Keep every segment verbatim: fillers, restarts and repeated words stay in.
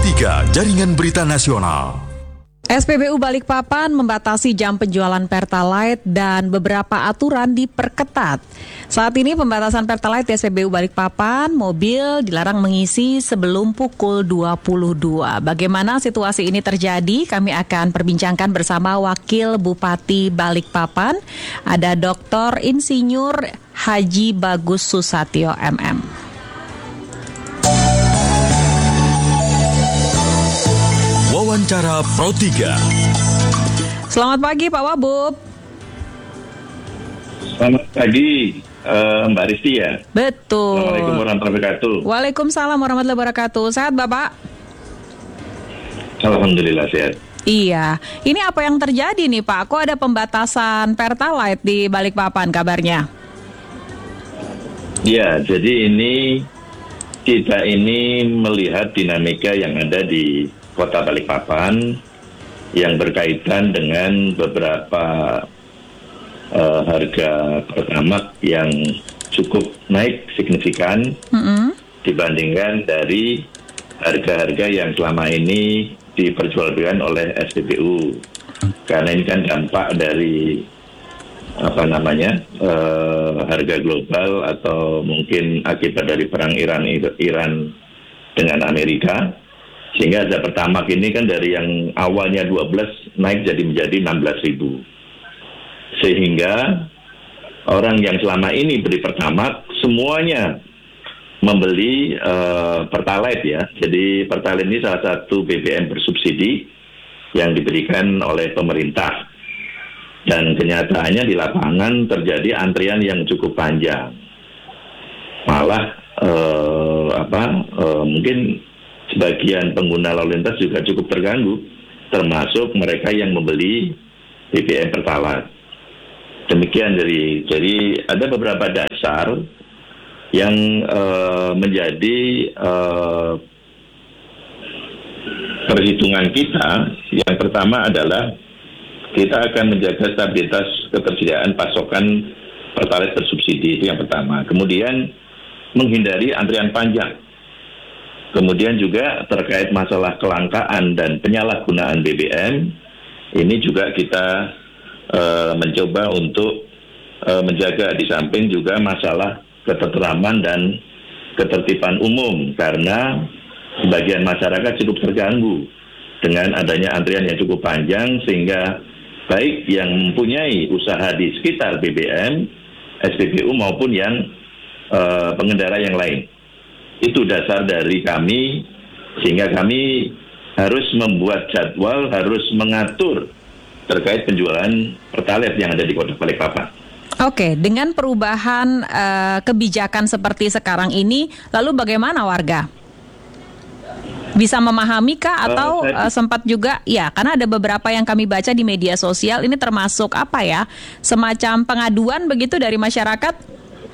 tiga Jaringan Berita Nasional. S P B U Balikpapan membatasi jam penjualan Pertalite dan beberapa aturan diperketat. Saat ini pembatasan Pertalite di S P B U Balikpapan, mobil dilarang mengisi sebelum pukul dua puluh dua. Bagaimana situasi ini terjadi? Kami akan perbincangkan bersama Wakil Bupati Balikpapan, ada Doktor Insinyur Haji Bagus Susatyo M M. Wawancara Pro tiga. Selamat pagi Pak Wabub. Selamat pagi uh, Mbak Risti ya. Betul. Assalamualaikum warahmatullahi wabarakatuh. Waalaikumsalam warahmatullahi wabarakatuh. Sehat Bapak? Alhamdulillah sehat. Iya. Ini apa yang terjadi nih Pak? Kok ada pembatasan Pertalite di Balikpapan kabarnya? Ya, jadi ini kita ini melihat dinamika yang ada di Kota Balikpapan yang berkaitan dengan beberapa uh, harga Pertamax yang cukup naik signifikan mm-hmm. dibandingkan dari harga-harga yang selama ini diperjualbelikan oleh S P B U. Karena ini kan dampak dari apa namanya uh, harga global atau mungkin akibat dari perang Iran Iran dengan Amerika. Sehingga harga Pertamax ini kan dari yang awalnya dua belas naik jadi menjadi enam belas ribu. Sehingga orang yang selama ini beli Pertamax semuanya membeli uh, Pertalite ya. Jadi Pertalite ini salah satu B B M bersubsidi yang diberikan oleh pemerintah. Dan kenyataannya di lapangan terjadi antrian yang cukup panjang. Malah uh, apa uh, mungkin sebagian pengguna lalu lintas juga cukup terganggu, termasuk mereka yang membeli B B M Pertalite. Demikian dari jadi ada beberapa dasar yang uh, menjadi uh, perhitungan kita. Yang pertama adalah kita akan menjaga stabilitas ketersediaan pasokan Pertalite bersubsidi, itu yang pertama. Kemudian menghindari antrian panjang. Kemudian juga terkait masalah kelangkaan dan penyalahgunaan B B M, ini juga kita uh, mencoba untuk uh, menjaga di samping juga masalah ketentraman dan ketertiban umum, karena sebagian masyarakat cukup terganggu dengan adanya antrian yang cukup panjang, sehingga baik yang mempunyai usaha di sekitar B B M, S P B U maupun yang uh, pengendara yang lain. Itu dasar dari kami, sehingga kami harus membuat jadwal, harus mengatur terkait penjualan Pertalite yang ada di Kota Balikpapan. Oke, dengan perubahan uh, kebijakan seperti sekarang ini, lalu bagaimana warga? Bisa memahami kah atau uh, uh, sempat juga, ya karena ada beberapa yang kami baca di media sosial, ini termasuk apa ya, semacam pengaduan begitu dari masyarakat?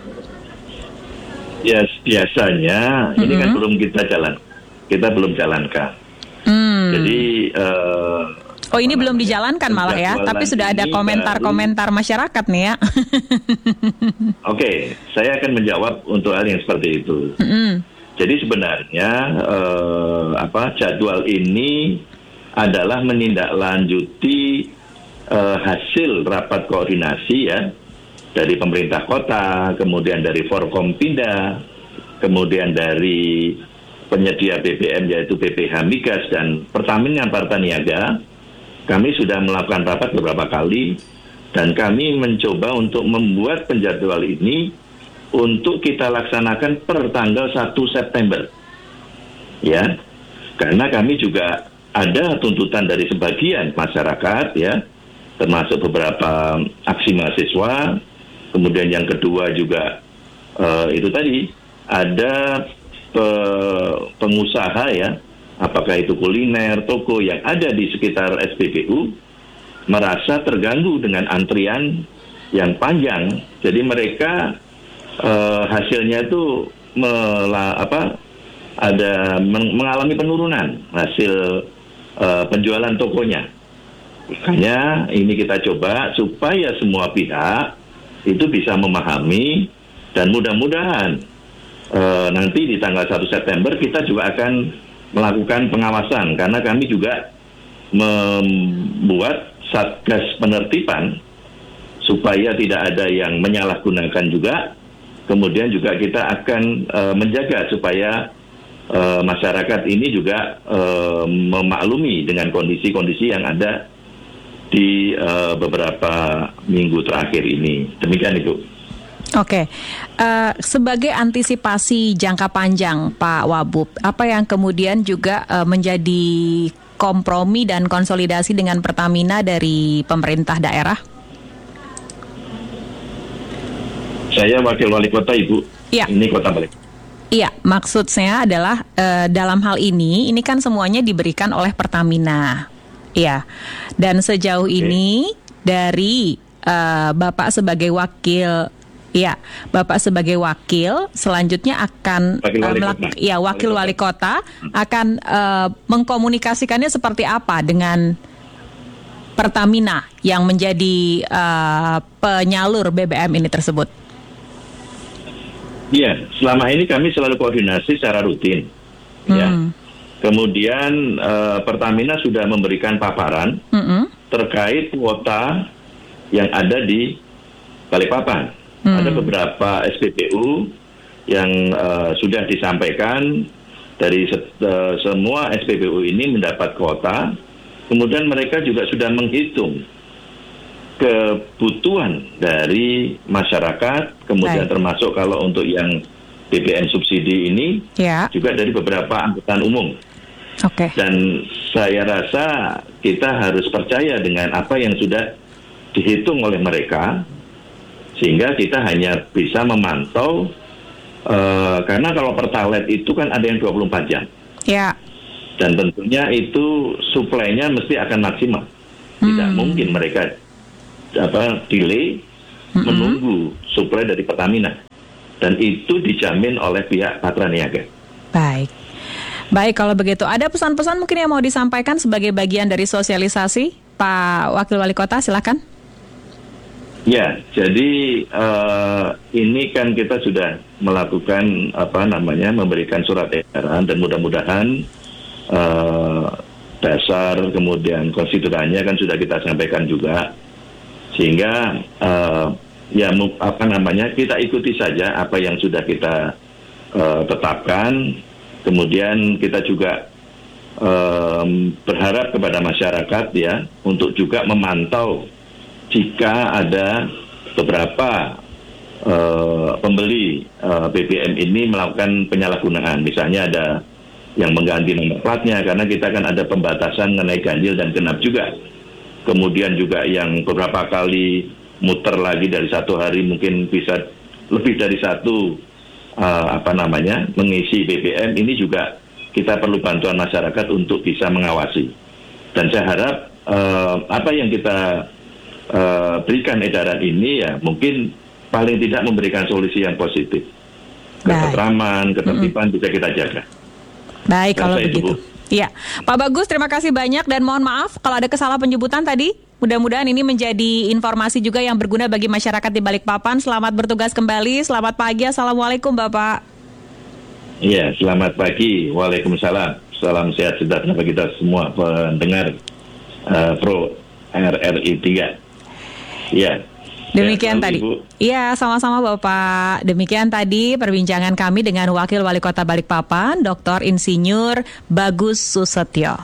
Ya biasanya mm-hmm. ini kan belum kita jalan, kita belum jalankan. Mm. Jadi uh, oh ini belum dijalankan malah ya, tapi sudah ada komentar-komentar baru... masyarakat nih ya. Oke, okay, saya akan menjawab untuk hal yang seperti itu. Mm-hmm. Jadi sebenarnya uh, apa jadwal ini adalah menindaklanjuti uh, hasil rapat koordinasi ya. Dari pemerintah kota, kemudian dari Forkompinda, kemudian dari penyedia B B M yaitu B P H Migas dan Pertamina Partaniaga. Kami sudah melakukan rapat beberapa kali dan kami mencoba untuk membuat penjadwal ini untuk kita laksanakan per tanggal satu September. Ya. Karena kami juga ada tuntutan dari sebagian masyarakat ya, termasuk beberapa aksi mahasiswa. Kemudian yang kedua juga uh, itu tadi ada pe- pengusaha ya, apakah itu kuliner, toko yang ada di sekitar S P B U merasa terganggu dengan antrian yang panjang. Jadi mereka uh, hasilnya itu mela- apa, ada men- mengalami penurunan hasil uh, penjualan tokonya. Makanya ini kita coba supaya semua pihak itu bisa memahami dan mudah-mudahan e, nanti di tanggal satu September kita juga akan melakukan pengawasan karena kami juga membuat satgas penertiban supaya tidak ada yang menyalahgunakan juga. Kemudian juga kita akan uh, menjaga supaya uh, masyarakat ini juga uh, memaklumi dengan kondisi-kondisi yang ada di uh, beberapa minggu terakhir ini. Demikian Ibu. Oke, uh, sebagai antisipasi jangka panjang Pak Wabub, apa yang kemudian juga uh, menjadi kompromi dan konsolidasi dengan Pertamina dari pemerintah daerah? Saya wakil wali kota Ibu. Ya. Ini Kota Balik. Iya, maksud saya adalah uh, dalam hal ini, ini kan semuanya diberikan oleh Pertamina. Iya, dan sejauh Oke. ini dari uh, Bapak sebagai wakil, ya, Bapak sebagai wakil, selanjutnya akan Wakil wali uh, melak- kota. ya wakil wali kota akan uh, mengkomunikasikannya seperti apa dengan Pertamina yang menjadi uh, penyalur B B M ini tersebut. Iya, selama ini kami selalu koordinasi secara rutin. Ya. Hmm. Kemudian eh, Pertamina sudah memberikan paparan Mm-mm. terkait kuota yang ada di Balikpapan. Hmm. Ada beberapa S P B U yang eh, sudah disampaikan dari se- eh, semua S P B U ini mendapat kuota. Kemudian mereka juga sudah menghitung kebutuhan dari masyarakat, kemudian Baik. termasuk kalau untuk yang B B M subsidi ini Ya, juga dari beberapa angkutan umum. oke. Dan saya rasa kita harus percaya dengan apa yang sudah dihitung oleh mereka, sehingga kita hanya bisa memantau, uh, karena kalau Pertalite itu kan ada yang dua puluh empat jam. Ya, Dan tentunya itu suplainya mesti akan maksimal. Tidak Hmm. mungkin mereka apa delay Mm-mm. menunggu suplai dari Pertamina. Dan itu dijamin oleh pihak Patra Niaga. baik. Baik, kalau begitu ada pesan-pesan mungkin yang mau disampaikan sebagai bagian dari sosialisasi, Pak Wakil Wali Kota, silakan. Ya, jadi eh, ini kan kita sudah melakukan apa namanya memberikan surat edaran dan mudah-mudahan eh, dasar kemudian konstitudannya kan sudah kita sampaikan juga, sehingga eh, ya mu- apa namanya kita ikuti saja apa yang sudah kita eh, tetapkan. Kemudian kita juga em, berharap kepada masyarakat ya untuk juga memantau jika ada beberapa uh, pembeli uh, B B M ini melakukan penyalahgunaan. Misalnya ada yang mengganti nomor platnya, karena kita kan ada pembatasan mengenai ganjil dan genap juga. Kemudian juga yang beberapa kali muter lagi dari satu hari mungkin bisa lebih dari satu uh, apa namanya mengisi B B M, ini juga kita perlu bantuan masyarakat untuk bisa mengawasi. Dan saya harap uh, apa yang kita Uh, berikan edaran ini ya mungkin paling tidak memberikan solusi yang positif. Baik. Ketentraman, ketertiban bisa kita jaga. Baik, Dan kalau saya itu, begitu. Bu. Iya, Pak Bagus, terima kasih banyak dan mohon maaf kalau ada kesalah penyebutan tadi. Mudah-mudahan ini menjadi informasi juga yang berguna bagi masyarakat di Balikpapan. Selamat bertugas kembali. Selamat pagi. Assalamualaikum, Bapak. Iya, selamat pagi. Waalaikumsalam. Salam sehat sejahtera bagi kita semua pendengar uh, Pro R R I tiga. Iya. Demikian Ya, tadi. Ibu. Iya, sama-sama Bapak. Demikian tadi perbincangan kami dengan Wakil Wali Kota Balikpapan, Doktor Insinyur Bagus Susetyo.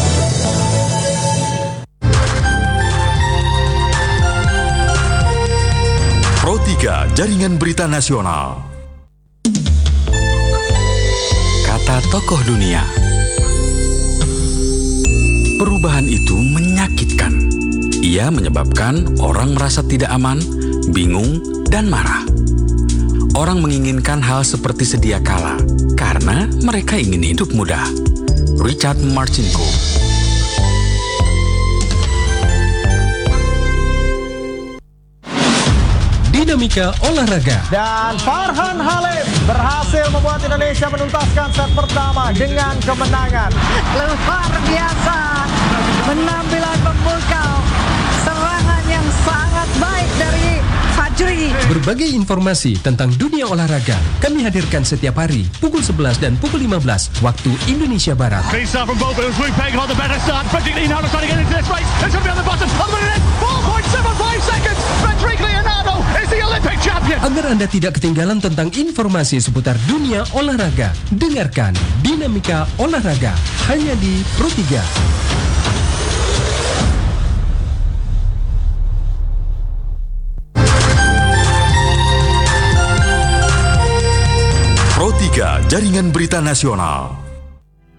Pro tiga Jaringan Berita Nasional. Kata tokoh dunia. Perubahan itu menyakitkan. Ia menyebabkan orang merasa tidak aman, bingung, dan marah. Orang menginginkan hal seperti sedia kala karena mereka ingin hidup mudah. Richard Marcinko. Dinamika olahraga. Dan Farhan Halim berhasil membuat Indonesia menuntaskan set pertama dengan kemenangan. Luar biasa, penampilan memukau, serangan yang sangat baik dari Fadil Fajri. Berbagai informasi tentang dunia olahraga kami hadirkan setiap hari pukul sebelas dan pukul lima belas waktu Indonesia Barat. Clean start from both, but it was Wu Peng on the better start. Frederick Leonardo trying to get into this race. It's going to be on the bottom. On the minute, four point seven five seconds. Frederick Leonardo is the Olympic champion. Agar Anda tidak ketinggalan tentang informasi seputar dunia olahraga, dengarkan Dinamika Olahraga hanya di Pro tiga. Pro tiga Jaringan Berita Nasional.